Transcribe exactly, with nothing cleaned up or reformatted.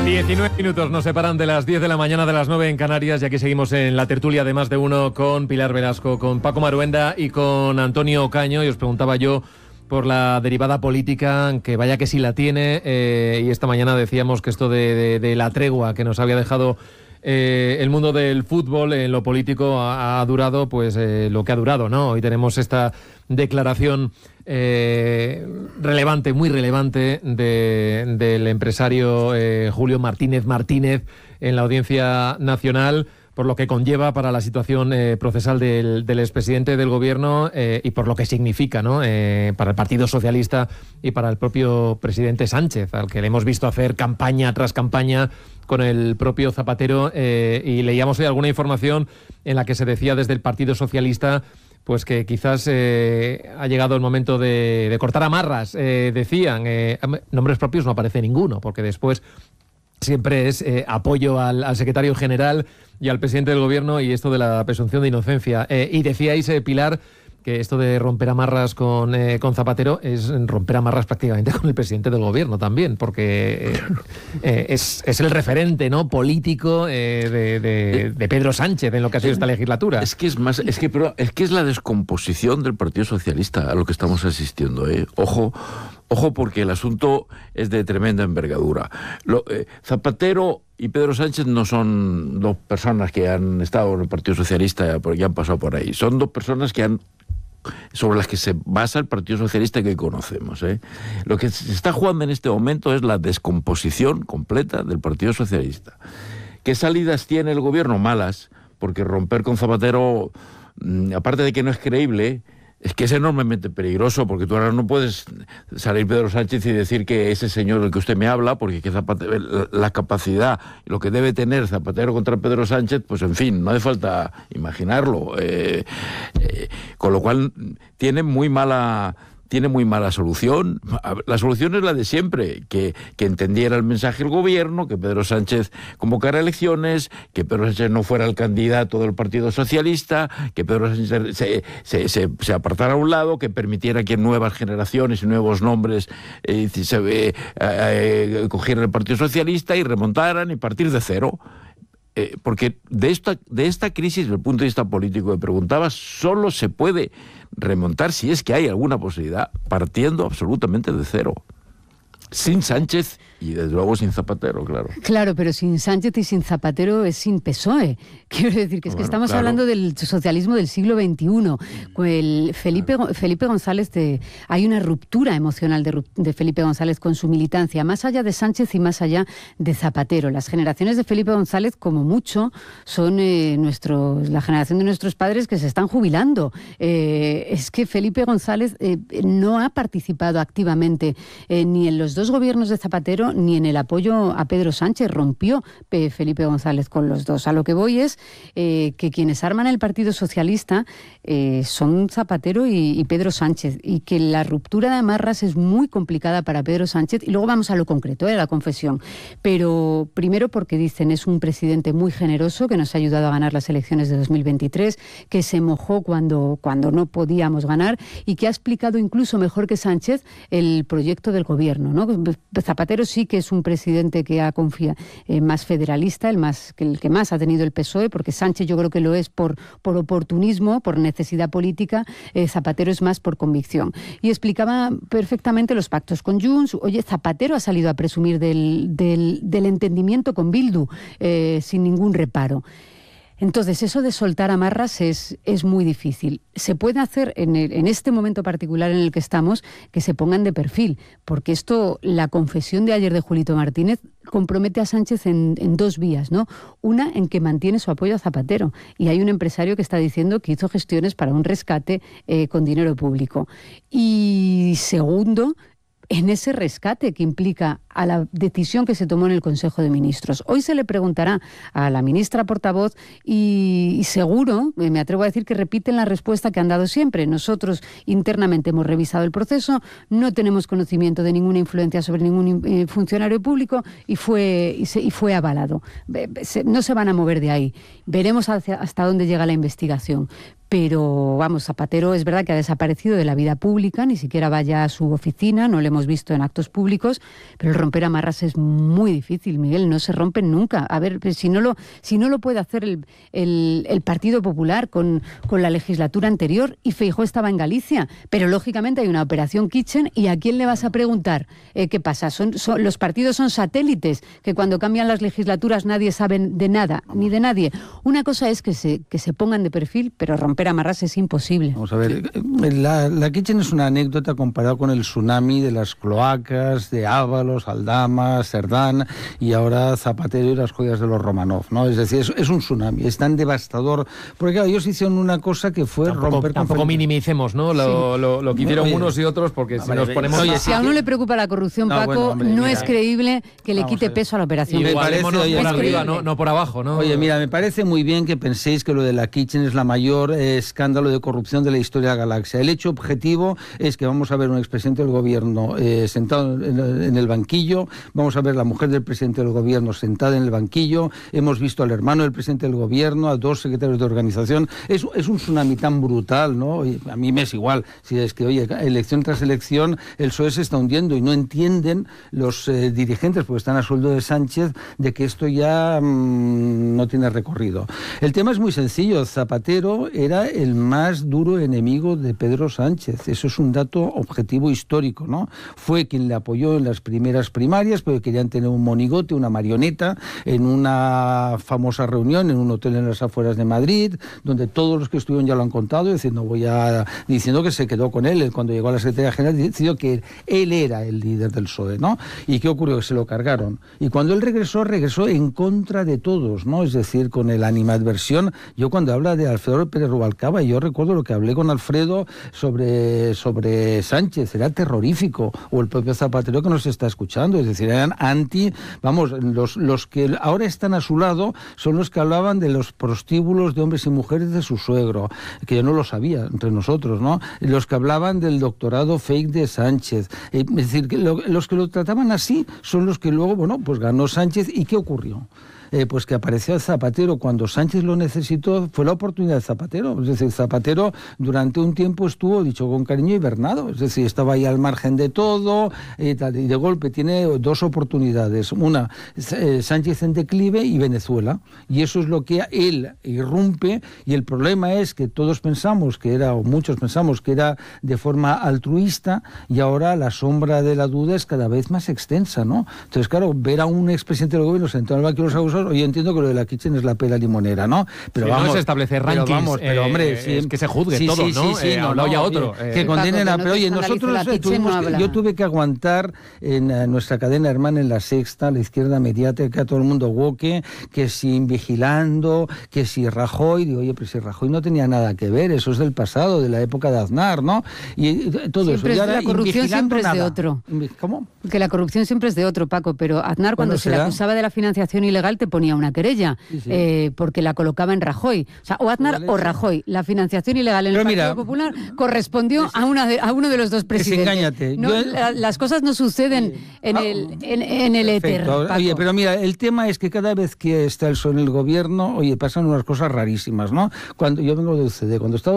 diecinueve minutos nos separan de las diez de la mañana, de las nueve en Canarias, y aquí seguimos en la tertulia de Más de Uno con Pilar Velasco, con Paco Maruenda y con Antonio Ocaño. Y os preguntaba yo por la derivada política, que vaya que sí la tiene, eh, y esta mañana decíamos que esto de, de, de la tregua que nos había dejado eh, el mundo del fútbol en lo político ha, ha durado pues eh, lo que ha durado, ¿no? Hoy tenemos esta declaración eh, relevante, muy relevante, de, del empresario eh, Julio Martínez Martínez en la Audiencia Nacional, por lo que conlleva para la situación eh, procesal del, del expresidente del gobierno eh, y por lo que significa, ¿no? eh, para el Partido Socialista y para el propio presidente Sánchez, al que le hemos visto hacer campaña tras campaña con el propio Zapatero, eh, y leíamos hoy alguna información en la que se decía desde el Partido Socialista pues que quizás eh, ha llegado el momento de, de cortar amarras. Eh, decían, eh, nombres propios no aparece ninguno, porque después siempre es eh, apoyo al, al secretario general y al presidente del gobierno, y esto de la presunción de inocencia. Eh, y decíais, eh, Pilar, que esto de romper amarras con, eh, con Zapatero es romper amarras prácticamente con el presidente del gobierno también, porque eh, eh, es, es el referente, ¿no?, político eh, de, de, de Pedro Sánchez en lo que ha sido esta legislatura. Es que es más, es que, pero es que es la descomposición del Partido Socialista a lo que estamos asistiendo, ¿eh? Ojo, ojo, porque el asunto es de tremenda envergadura. Lo, eh, Zapatero y Pedro Sánchez no son dos personas que han estado en el Partido Socialista porque han pasado por ahí. Son dos personas que han sobre las que se basa el Partido Socialista que conocemos, ¿eh? Lo que se está jugando en este momento es la descomposición completa del Partido Socialista. ¿Qué salidas tiene el gobierno? Malas, porque romper con Zapatero, aparte de que no es creíble, es que es enormemente peligroso, porque tú ahora no puedes salir Pedro Sánchez y decir que ese señor del que usted me habla, porque que Zapatero, la, la capacidad, lo que debe tener Zapatero contra Pedro Sánchez, pues en fin, no hace falta imaginarlo. Eh, eh, con lo cual tiene muy mala... tiene muy mala solución. La solución es la de siempre, que, que entendiera el mensaje el gobierno, que Pedro Sánchez convocara elecciones, que Pedro Sánchez no fuera el candidato del Partido Socialista, que Pedro Sánchez se, se, se, se apartara a un lado, que permitiera que nuevas generaciones y nuevos nombres eh, se, eh, eh, cogieran el Partido Socialista y remontaran y partir de cero. Eh, porque de esta, de esta crisis, desde el punto de vista político que preguntabas, solo se puede remontar, si es que hay alguna posibilidad, partiendo absolutamente de cero. Sin Sánchez y desde luego sin Zapatero, claro. Claro, pero sin Sánchez y sin Zapatero es sin P S O E. Quiero decir que es bueno, que estamos claro. hablando del socialismo del siglo veintiuno. El Felipe, claro. Felipe González, de, hay una ruptura emocional de, de Felipe González con su militancia, más allá de Sánchez y más allá de Zapatero. Las generaciones de Felipe González, como mucho, son eh, nuestro, la generación de nuestros padres que se están jubilando. Eh, es que Felipe González eh, no ha participado activamente eh, ni en los dos gobiernos de Zapatero ni en el apoyo a Pedro Sánchez. Rompió eh, Felipe González con los dos. A lo que voy es eh, que quienes arman el Partido Socialista eh, son Zapatero y, y Pedro Sánchez, y que la ruptura de amarras es muy complicada para Pedro Sánchez. Y luego vamos a lo concreto, eh, la confesión. Pero primero porque dicen es un presidente muy generoso que nos ha ayudado a ganar las elecciones de dos mil veintitrés, que se mojó cuando, cuando no podíamos ganar y que ha explicado incluso mejor que Sánchez el proyecto del gobierno, ¿no? Zapatero sí que es un presidente que ha confiado eh, más federalista, el más que el que más ha tenido el P S O E, porque Sánchez yo creo que lo es por, por oportunismo, por necesidad política. eh, Zapatero es más por convicción. Y explicaba perfectamente los pactos con Junts. Oye, Zapatero ha salido a presumir del, del, del entendimiento con Bildu eh, sin ningún reparo. Entonces, eso de soltar amarras es, es muy difícil. Se puede hacer en, el, en este momento particular en el que estamos, que se pongan de perfil, porque esto, la confesión de ayer de Julito Martínez, compromete a Sánchez en, en dos vías, ¿no? Una, en que mantiene su apoyo a Zapatero, y hay un empresario que está diciendo que hizo gestiones para un rescate eh, con dinero público. Y segundo, en ese rescate que implica a la decisión que se tomó en el Consejo de Ministros. Hoy se le preguntará a la ministra portavoz y, y seguro, me atrevo a decir que repiten la respuesta que han dado siempre. Nosotros internamente hemos revisado el proceso, no tenemos conocimiento de ninguna influencia sobre ningún eh, funcionario público y fue, y, se, y fue avalado. Se, no se van a mover de ahí. Veremos hacia, hasta dónde llega la investigación. pero vamos, Zapatero es verdad que ha desaparecido de la vida pública, ni siquiera vaya a su oficina, no lo hemos visto en actos públicos, pero el romper amarras es muy difícil, Miguel, no se rompen nunca. A ver, si no lo, si no lo puede hacer el, el, el Partido Popular con, con la legislatura anterior, y Feijóo estaba en Galicia, pero lógicamente hay una operación Kitchen, ¿y a quién le vas a preguntar eh, qué pasa? Son, son, los partidos son satélites, que cuando cambian las legislaturas nadie sabe de nada, ni de nadie. Una cosa es que se, que se pongan de perfil, pero romper amarras es imposible. Vamos a ver, la, la Kitchen es una anécdota comparado con el tsunami de las cloacas, de Ábalos, Aldama, Cerdán y ahora Zapatero y las joyas de los Romanov, ¿no? Es decir, es, es un tsunami, es tan devastador, porque claro, ellos hicieron una cosa que fue tampoco, romper... Tampoco con... minimicemos, ¿no? Lo, Sí. lo, lo que hicieron Oye, unos y otros, porque si vale, nos ponemos... oye, a... Si a uno le preocupa la corrupción, No, Paco, bueno, hombre, no mira, es creíble que le quite peso a la operación. me Igualémonos parece, oye, por es arriba, creíble. no, no por abajo, ¿no? Oye, mira, me parece muy bien que penséis que lo de la Kitchen es la mayor eh, escándalo de corrupción de la historia de la galaxia. El hecho objetivo es que vamos a ver un expresidente del gobierno eh, sentado en, en el banquillo, vamos a ver la mujer del presidente del gobierno sentada en el banquillo, hemos visto al hermano del presidente del gobierno, a dos secretarios de organización. Es, es un tsunami tan brutal, ¿no? Oye, a mí me es igual, si es que, oye, elección tras elección, el P S O E se está hundiendo y no entienden los eh, dirigentes, porque están a sueldo de Sánchez, de que esto ya mmm, no tiene recorrido. El tema es muy sencillo. Zapatero era el más duro enemigo de Pedro Sánchez. Eso es un dato objetivo histórico, ¿no? Fue quien le apoyó en las primeras primarias, porque querían tener un monigote, una marioneta, en una famosa reunión en un hotel en las afueras de Madrid, donde todos los que estuvieron ya lo han contado, diciendo, voy a, diciendo que se quedó con él. Cuando llegó a la Secretaría General, decidió que él era el líder del P S O E, ¿no? ¿Y qué ocurrió? Que se lo cargaron. Y cuando él regresó, regresó en contra de todos, ¿no? Es decir, con el animadversión. Yo cuando habla de Alfredo Pérez Rubalcaba, yo recuerdo lo que hablé con Alfredo sobre, sobre Sánchez, era terrorífico, o el propio Zapatero que nos está escuchando, es decir, eran anti, vamos, los, los que ahora están a su lado son los que hablaban de los prostíbulos de hombres y mujeres de su suegro, que yo no lo sabía entre nosotros, ¿no? Los que hablaban del doctorado fake de Sánchez, es decir, que lo, los que lo trataban así son los que luego, bueno, pues ganó Sánchez. ¿Y qué ocurrió? Eh, pues que apareció Zapatero cuando Sánchez lo necesitó, fue la oportunidad de Zapatero. Es decir, Zapatero durante un tiempo estuvo, dicho con cariño, hibernado. Es decir, estaba ahí al margen de todo y, tal, y de golpe tiene dos oportunidades. Una, eh, Sánchez en declive y Venezuela. Y eso es lo que él irrumpe, y el problema es que todos pensamos que era, o muchos pensamos que era de forma altruista, y ahora la sombra de la duda es cada vez más extensa, ¿no? Entonces, claro, ver a un expresidente del gobierno sentado en el banquillo de los abusos, yo entiendo que lo de la Kitchen es la pela limonera, ¿no? Pero sí, vamos, no es establecer rankings, pero vamos, pero hombre, eh, sí, es que se juzgue sí, todo, sí, ¿no? Sí, sí, Eh, no, no, no, ya oye, otro. que Eh, condenen a... Paco, que Pero no oye, te nosotros escandalice la eh, tuvimos Kitchen, que, no yo habla. tuve que aguantar en uh, nuestra cadena hermana, en La Sexta, la izquierda mediática, todo el mundo woke, que si vigilando, que si Rajoy, digo, oye, pero si Rajoy no tenía nada que ver, eso es del pasado, de la época de Aznar, ¿no? Y, y todo siempre eso. Y es, ahora, la corrupción siempre es de nada. otro. ¿Cómo? Que la corrupción siempre es de otro, Paco, pero Aznar cuando se le será? acusaba de la financiación ilegal te ponía una querella, Sí, sí. eh, porque la colocaba en Rajoy. O sea, o Aznar Pues la o leche. Rajoy. La financiación ilegal en Pero el mira, Partido Popular correspondió a, una de, a uno de los dos presidentes. Desengáñate. No, Yo- la- las cosas no suceden en Ah, el, en, en el éter, Perfecto. Paco. Oye, pero mira, el tema es que cada vez que está el P S O E en el gobierno, oye, pasan unas cosas rarísimas, ¿no? Cuando yo vengo de U C D, cuando estaba